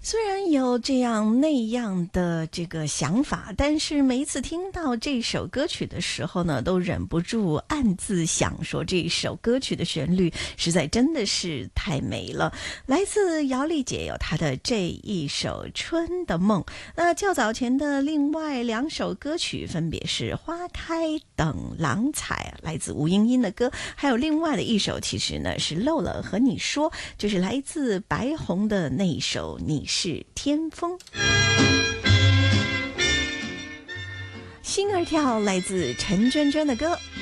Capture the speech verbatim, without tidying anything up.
虽然有这样那样的这个想法，但是每一次听到这首歌曲的时候呢，都忍不住暗自想说，这首歌曲的旋律实在真的是太美了。来自姚丽姐有她的这一首《春的梦》，那较早前的另外两首歌曲分别是《花开等郎彩》，来自吴英英的歌，还有另外的一首其实呢是漏了和你说，就是来自白虹的那一首《你是天风》。心儿跳来自陈娟娟的歌。